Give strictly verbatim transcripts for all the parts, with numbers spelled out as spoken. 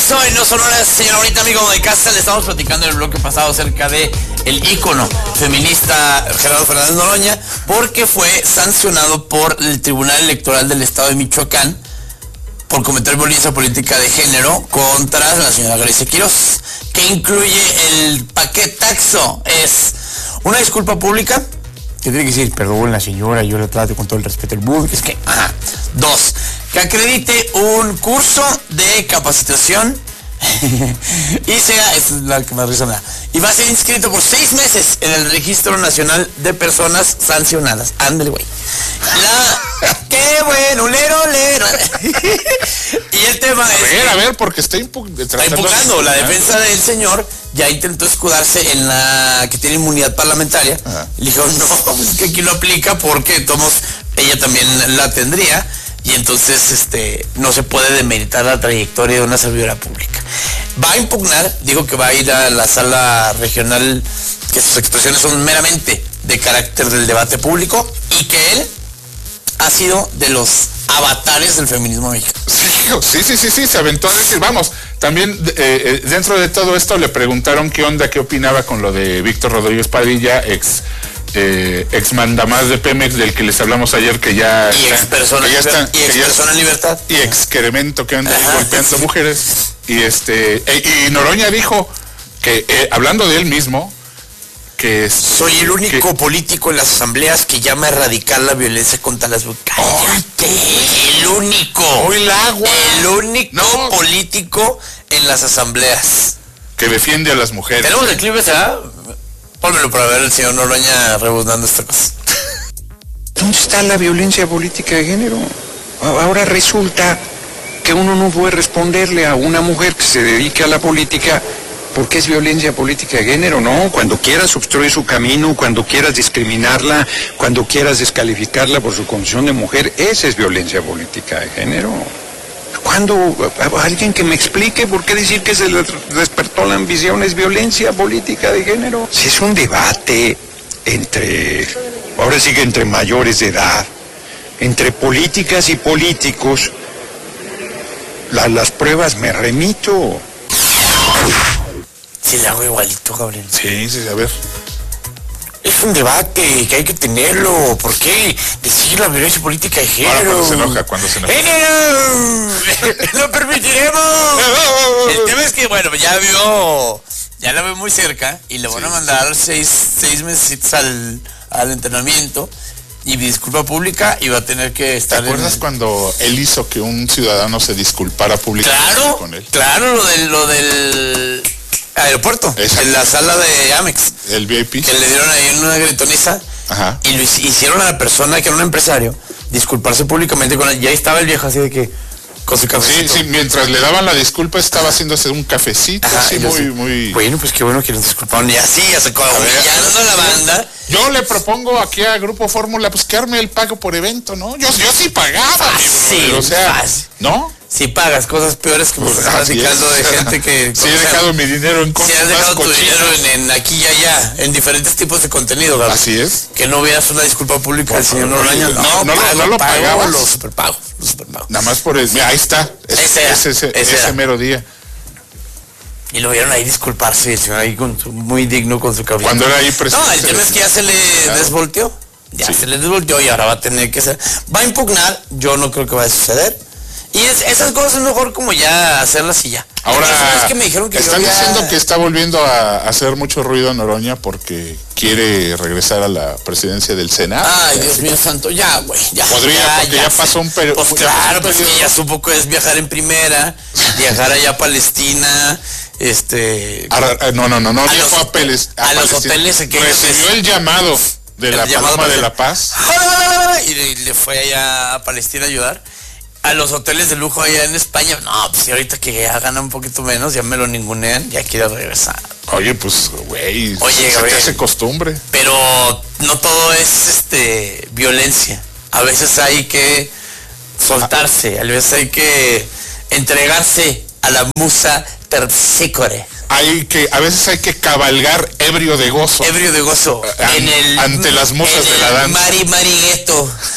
regreso en No Sonora, señor. Ahorita, amigo de casa, le estamos platicando en el bloque pasado acerca de el ícono feminista Gerardo Fernández Noroña, porque fue sancionado por el Tribunal Electoral del Estado de Michoacán por cometer violencia política de género contra la señora Grecia Quiroz, que incluye el paquetaxo. Es una disculpa pública, que tiene que decir, perdón la señora, yo la trato con todo el respeto del mundo, es que, ajá. Dos, que acredite un curso de capacitación y sea, esa es la que más risa me da, y va a ser inscrito por seis meses en el Registro Nacional de Personas Sancionadas. Ándale, güey. La... ¡Qué bueno! ¡Lero, lero! Y el tema a es... A ver, que a ver, porque está, impu está impugnando. La defensa del señor ya intentó escudarse en la que tiene inmunidad parlamentaria. Ajá. Le dijeron, no, es que aquí lo aplica porque tomos, ella también la tendría. Y entonces este no se puede demeritar la trayectoria de una servidora pública. Va a impugnar, digo que va a ir a la sala regional, que sus expresiones son meramente de carácter del debate público y que él ha sido de los avatares del feminismo mexicano. Sí, sí, sí, sí, se aventó a decir, vamos, también eh, dentro de todo esto le preguntaron qué onda, qué opinaba con lo de Víctor Rodríguez Padilla, ex... Eh, ex mandamás de Pemex, del que les hablamos ayer, que ya y ex persona en libertad y ex persona en libertad y excremento que anda Ajá, golpeando sí. mujeres y este e, y Noroña dijo que eh, hablando de él mismo que es, soy el único que, político en las asambleas que llama a erradicar la violencia contra las mujeres. El único Hoy el agua el único no. político en las asambleas que defiende a las mujeres. Tenemos el clip, ¿verdad? Pónmelo para ver el señor Noroña rebuznando esta cosa. ¿Dónde está la violencia política de género? Ahora resulta que uno no puede responderle a una mujer que se dedique a la política porque es violencia política de género. No, cuando quieras obstruir su camino, cuando quieras discriminarla, cuando quieras descalificarla por su condición de mujer, esa es violencia política de género. Cuando alguien que me explique por qué decir que se le despertó la ambición es violencia política de género. Si es un debate entre, ahora sí que entre mayores de edad, entre políticas y políticos, la, las pruebas me remito. Sí, le hago igualito, Gabriel. Sí, sí, a ver. Es un debate que hay que tenerlo. ¿Por qué decir la violencia política de género? Ahora cuando se enoja, cuando se enoja. ¡Eh, no! ¡Lo permitiremos! El tema es que, bueno, ya vio, ya la ve muy cerca y le van sí, a mandar sí. seis, seis meses al, al entrenamiento y disculpa pública y va a tener que estar. ¿Te acuerdas en... cuando él hizo que un ciudadano se disculpara públicamente claro, con él? Claro, lo del, lo del aeropuerto, exacto. En la sala de Amex. El V I P. Que le dieron ahí una gritoniza. Ajá. Y lo hicieron a la persona que era un empresario disculparse públicamente con él. Y ahí estaba el viejo así de que con su cafecito. Sí, sí, mientras le daban la disculpa estaba haciéndose un cafecito. Ajá, así muy, sé. muy... Bueno, pues qué bueno que nos disculparon. Y así, ya se acabó humillando a la banda. Yo le propongo aquí a Grupo Fórmula, pues que arme el pago por evento, ¿no? Yo, yo sí pagaba, sí, o sea, fácil. ¿No? Si pagas cosas peores que pues, platicando de gente que... Si sí, he dejado mi dinero en cosas Si has dejado tu cochinas. dinero en, en aquí y allá, en diferentes tipos de contenido, ¿verdad? Así es. Que no veas una disculpa pública del señor Noroña. No, no, no, no, no lo pagaba. Lo superpago, lo superpago. Nada más por el... Mira, ahí está. Es, ese, era, ese, ese, ese, ese mero día. Y lo vieron ahí disculparse, el señor ahí con su, muy digno con su cabello. Cuando era ahí presidente. No, el tema es que ya se le claro. desvolteó. Ya sí. se le desvolteó y ahora va a tener que ser... Va a impugnar, yo no creo que vaya a suceder. Y es, esas cosas es mejor como ya hacerlas y ya. Ahora, es que me dijeron que están ya... diciendo que está volviendo a hacer mucho ruido Noroña porque quiere regresar a la presidencia del Senado. Ay, Dios mío santo, ya, güey, ya. Podría, ya, porque ya, ya pasó un periodo. Pues claro, pues que ya supo que es viajar en primera, viajar allá a Palestina, este... A, no, no, no, no, viajó a, Peles, a, a los hoteles que recibió el llamado de la Paloma de la Paz. Y le, le fue allá a Palestina a ayudar. A los hoteles de lujo allá en España. No, pues si ahorita que ya gana un poquito menos, ya me lo ningunean, ya quiero regresar. Oye, pues, güey, Oye, se te hace costumbre. Pero no todo es este violencia. A veces hay que soltarse, a veces hay que entregarse a la musa terpsícore. Hay que, a veces hay que cabalgar ebrio de gozo. Ebrio de gozo. An, en el, ante las musas de la danza. Mari Marigueto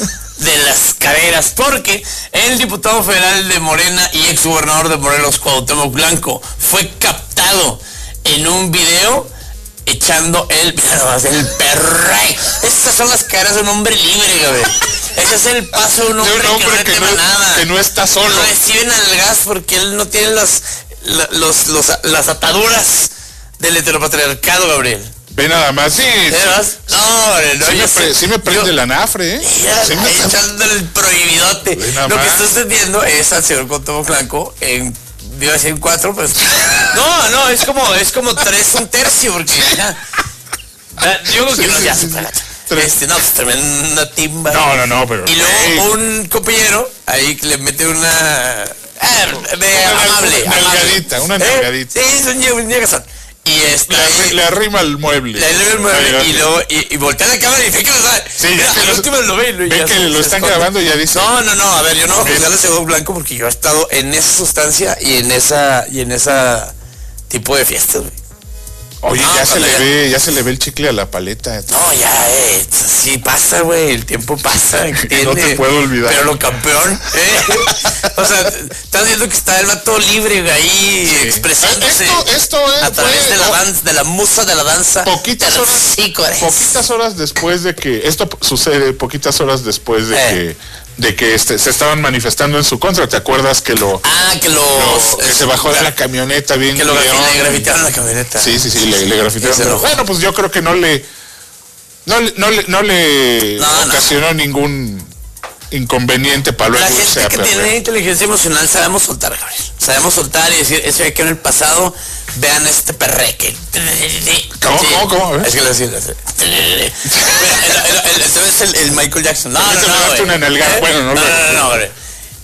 de las caderas, porque el diputado federal de Morena y exgobernador de Morelos, Cuauhtémoc Blanco, fue captado en un video echando el, el perre. Estas son las caras de un hombre libre, Gabriel. Ese es el paso de un hombre, de un hombre que, no que, no, nada. que no está solo. No reciben al gas porque él no tiene las, los, los, las ataduras del heteropatriarcado, Gabriel. Ve nada más, sí. sí no, no, sí, me, pre, sí me prende yo, la nafre, ¿eh? Ya, sí me echando el prohibidote. Lo más. que estoy entendiendo es al señor Cuauhtémoc Blanco en, iba a decir en cuatro, pues. No, no, es como, es como tres, un tercio, porque ya. Yo creo que sí, no, ya sí, se este, no, pues tremenda timba. No, no, no, pero. Y luego hey. un compañero ahí que le mete una. Ah, de una, amable. Una nalgadita, una nalgadita. ¿Eh? Sí, es un, un ñegazón. Y está le, ahí, le arrima el mueble. Le arrima el mueble y, y luego y, y voltea la cámara y dice que lo sabe. Sí, ya que al último lo ve. Ve que se, lo se están esconde. grabando y ya dice. No, no, no, a ver, yo no voy a juzgar al señor Blanco porque yo he estado en esa sustancia y en esa y en esa tipo de fiestas, güey. Oye, no, ya se le ya... ve, ya se le ve el chicle a la paleta. No, ya, eh, sí pasa, güey, el tiempo pasa, ¿entiendes? No te puedo olvidar. Pero lo campeón, eh. O sea, estás viendo que está el vato libre, güey, ahí sí. expresándose esto, esto es, a través fue, de la danza, de la musa de la danza. Poquitas horas, psicores. poquitas horas después de que, esto sucede poquitas horas después de eh. que de que este, se estaban manifestando en su contra. ¿Te acuerdas que lo ah que, los, lo, que eh, se bajó de la camioneta bien que lo león, le grafitearon la camioneta? Sí, sí, sí, le, le grafitearon. Pero, bueno, pues yo creo que no le no le no le, no le no, ocasionó no. ningún inconveniente para luego. La gente que perder. tiene inteligencia emocional sabemos soltar, Gabriel. Sabemos soltar y decir, eso ya que en el pasado, vean este perreque. ¿Cómo, sí. cómo, cómo? Es que lo decía. Ese es el, el Michael Jackson. No, no, no, no, una nalgada. ¿Eh? Bueno, no, no, no, no, no,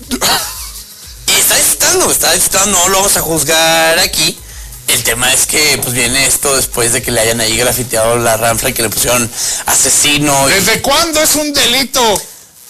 y está disfrutando, está disfrutando, no lo vamos a juzgar aquí. El tema es que pues viene esto después de que le hayan ahí grafiteado la ranfla y que le pusieron asesino. Y... ¿Desde cuándo es un delito?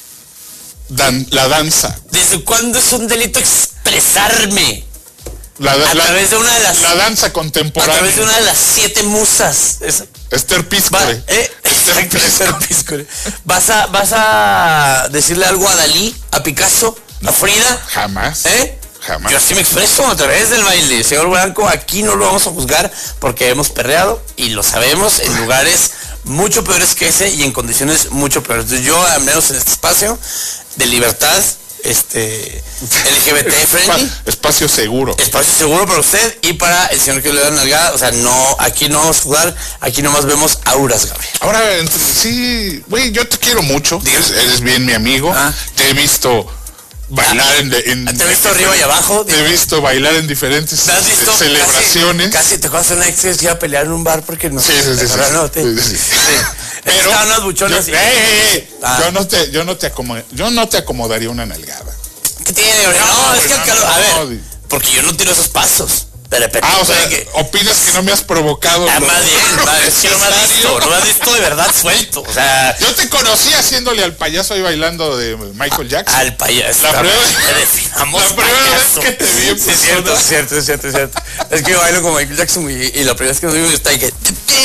Dan, la danza. ¿Desde cuándo es un delito expresarme? La, la, a través de una de las... La danza contemporánea. A través de una de las siete musas. Es, Esther Piscore. Va, eh, Esther, Esther Piscore. ¿Vas a, ¿Vas a decirle algo a Dalí, a Picasso, no, a Frida? Jamás. ¿Eh? Jamás. Yo así me expreso a través del baile. Señor Blanco, aquí no lo vamos a juzgar porque hemos perreado y lo sabemos en lugares mucho peores que ese y en condiciones mucho peores. Entonces yo, al menos en este espacio de libertad, este L G B T friendly, espacio seguro espacio seguro para usted y para el señor que le da nalgada. O sea, no, aquí no vamos a jugar, aquí nomás vemos auras, Gabriel. Ahora, sí, güey, yo te quiero mucho, eres, eres bien mi amigo, ah. te he visto bailar en, en te he visto en, arriba y abajo, te he visto bailar en diferentes visto celebraciones. Casi, casi te acuerdas una ex que iba a pelear en un bar porque no sí, sí, sí, sí, no, te, sí, sí. Sí. Pero unas buchonas yo, y... eh, eh, ah. yo no te yo no te acomod... yo no te acomodaría una nalgada. ¿Qué tiene? No, no es que no, no, a ver, no, porque yo no tiro esos pasos. De repente, ah, o sea, que... opinas que no me has provocado. Ah, más bien, más es que no me has visto, no me has visto de verdad suelto. O sea, yo te conocí haciéndole al payaso ahí bailando de Michael Jackson. Al payaso. La primera, la primera vez que te vi. Sí, es cierto, es cierto, es cierto, es cierto. Es que yo bailo como Michael Jackson y, y la primera vez que nos vimos está ahí que.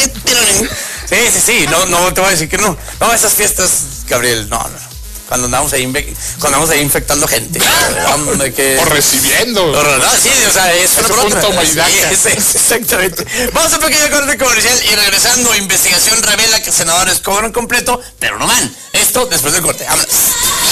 Sí, sí, sí, no, no te voy a decir que no. No, esas fiestas, Gabriel, no, no. Cuando andamos ahí, cuando andamos ahí infectando gente. que... O recibiendo. O, no, sí, o sea, es una punto sí, es, es, exactamente. Vamos a un pequeño corte comercial y regresando, investigación revela que senadores cobran completo, pero no van. Esto después del corte. Vámonos.